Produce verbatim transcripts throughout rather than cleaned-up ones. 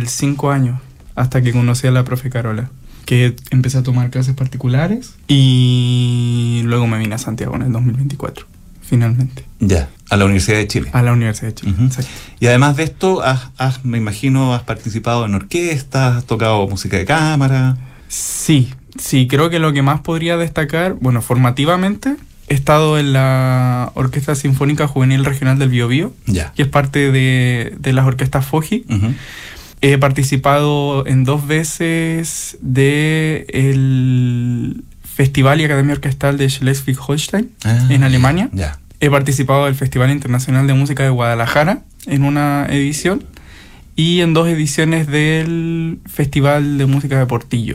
igual cinco años hasta que conocí a la profe Carola, que empecé a tomar clases particulares y luego me vine a Santiago en el dos mil veinticuatro, finalmente. Ya, a la Universidad de Chile. A la Universidad de Chile, uh-huh. exacto. Y además de esto, has, has, me imagino, has participado en orquestas, has tocado música de cámara. Sí, sí, creo que lo que más podría destacar, bueno, formativamente, he estado en la Orquesta Sinfónica Juvenil Regional del Biobío, ya. que es parte de, de las orquestas Foji. Uh-huh. He participado en dos veces del Festival y Academia Orquestal de Schleswig-Holstein, ah, en Alemania. Ya. He participado del Festival Internacional de Música de Guadalajara en una edición y en dos ediciones del Festival de Música de Portillo.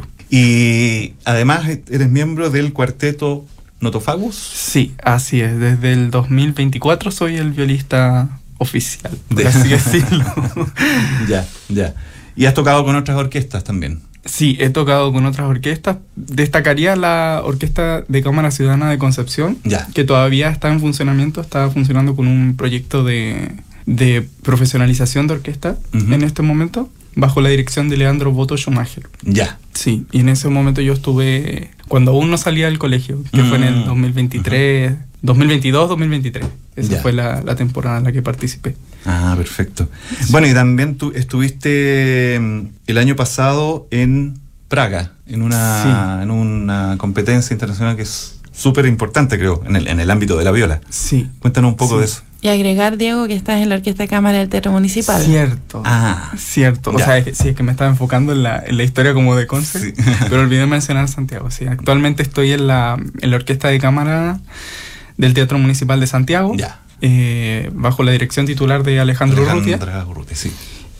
Y además eres miembro del cuarteto Notofagus. Sí, así es. Desde el dos mil veinticuatro soy el violista oficial, por de... así decirlo. Ya, ya. ¿Y has tocado con otras orquestas también? Sí, he tocado con otras orquestas. Destacaría la Orquesta de Cámara Ciudadana de Concepción, ya. que todavía está en funcionamiento, está funcionando con un proyecto de, de profesionalización de orquesta uh-huh. en este momento, bajo la dirección de Leandro Boto Schumacher. Ya. Sí, y en ese momento yo estuve, cuando aún no salía del colegio, que mm. fue en el dos mil veintitrés, uh-huh. dos mil veintidós, dos mil veintitrés. Esa ya. fue la, la temporada en la que participé. Ah, perfecto. Sí. Bueno, y también tú estuviste el año pasado en Praga, en una, sí. en una competencia internacional que es súper importante, creo, en el, en el ámbito de la viola. Sí. Cuéntanos un poco sí. de eso. Y agregar, Diego, que estás en la Orquesta de Cámara del Teatro Municipal. Cierto. Ah. Cierto. O ya. sea, es que, sí, es que me estaba enfocando en la, en la historia como de concert, sí. pero olvidé mencionar Santiago. Sí, actualmente estoy en la, en la Orquesta de Cámara del Teatro Municipal de Santiago, ya. eh, bajo la dirección titular de Alejandro Urrutia. Urrutia, sí.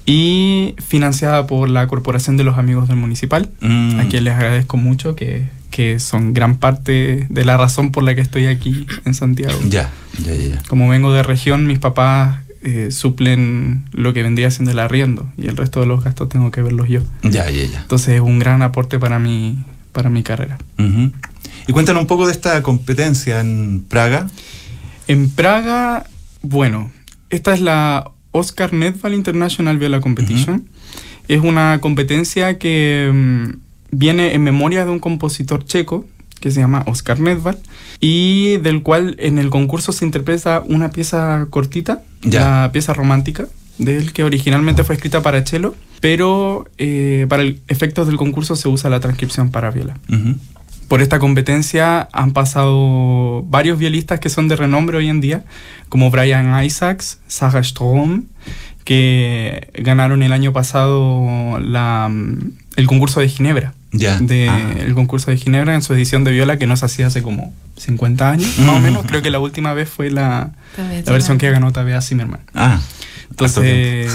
Y financiada por la Corporación de los Amigos del Municipal, mm. a quien les agradezco mucho, que, que son gran parte de la razón por la que estoy aquí en Santiago. Ya, ya, ya. ya. Como vengo de región, mis papás eh, suplen lo que vendría siendo el arriendo y el resto de los gastos tengo que verlos yo. Ya, ya, ya. Entonces es un gran aporte para mi, para mi carrera. Uh-huh. Y cuéntanos un poco de esta competencia en Praga. En Praga, bueno, esta es la Oscar Nedval International Viola Competition. Uh-huh. Es una competencia que um, viene en memoria de un compositor checo que se llama Oscar Nedval y del cual en el concurso se interpreta una pieza cortita, ya. la pieza romántica de él, que originalmente fue escrita para cello, pero eh, para el efectos del concurso se usa la transcripción para viola. Uh-huh. Por esta competencia han pasado varios violistas que son de renombre hoy en día, como Brian Isaacs, Sarah Strom, que ganaron el año pasado la, el concurso de Ginebra. Ya. De, ah. El concurso de Ginebra en su edición de viola, que no se hacía hace como cincuenta años, más o menos. Creo que la última vez fue la, la versión que ganó Tabea Zimmerman. Ah, entonces,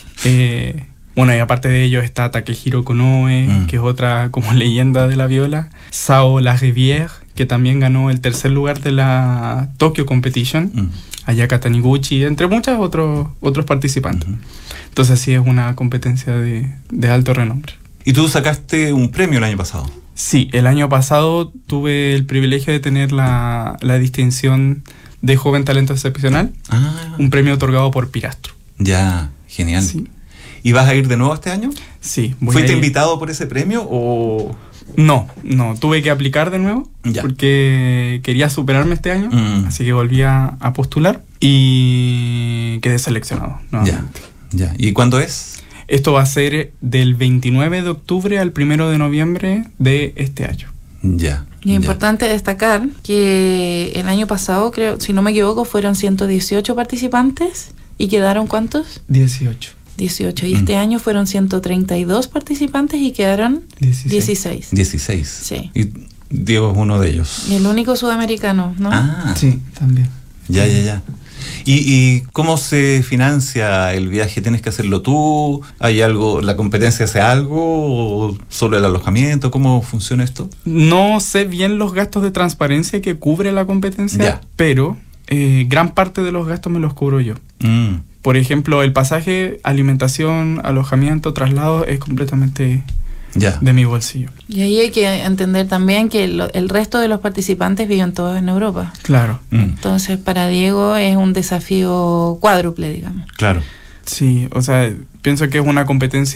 eh, bueno, y aparte de ellos está Takehiro Konoe, mm. que es otra como leyenda de la viola. Sao Larivière, que también ganó el tercer lugar de la Tokyo Competition. Mm. Ayaka Taniguchi, entre muchos otros, otros participantes. Mm-hmm. Entonces sí, es una competencia de, de alto renombre. ¿Y tú sacaste un premio el año pasado? Sí, el año pasado tuve el privilegio de tener la, la distinción de Joven Talento Excepcional, ah. un premio otorgado por Pirastro. Ya, genial. Sí. ¿Y vas a ir de nuevo este año? Sí. Voy ¿Fuiste a invitado por ese premio o...? No, no, tuve que aplicar de nuevo ya. porque quería superarme este año, mm. así que volví a, a postular y quedé seleccionado nuevamente. Ya, ya. ¿Y cuándo es? Esto va a ser del veintinueve de octubre al primero de noviembre de este año. Ya. Y es importante destacar que el año pasado, creo, si no me equivoco, fueron ciento dieciocho participantes y quedaron ¿cuántos? dieciocho. dieciocho. Y mm. este año fueron ciento treinta y dos participantes y quedaron dieciséis. dieciséis. Sí. Y Diego es uno de ellos. Y el único sudamericano, ¿no? Ah. Sí, también. Ya, ya, ya. ¿Y, ¿Y cómo se financia el viaje? ¿Tienes que hacerlo tú? ¿Hay algo, la competencia hace algo? ¿O solo el alojamiento? ¿Cómo funciona esto? No sé bien los gastos de transparencia que cubre la competencia, ya. pero eh, gran parte de los gastos me los cubro yo. Mm. Por ejemplo, el pasaje, alimentación, alojamiento, traslado es completamente ya. de mi bolsillo. Y ahí hay que entender también que lo, el resto de los participantes viven todos en Europa. Claro. Mm. Entonces, para Diego es un desafío cuádruple, digamos. Claro. Sí, o sea, pienso que es una competencia